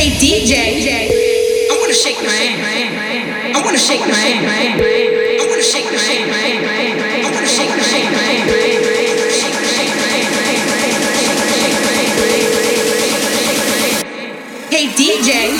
Hey DJ, I wanna shake my ass. I wanna shake my ass. I wanna shake my ass. I wanna shake my ass. Hey DJ.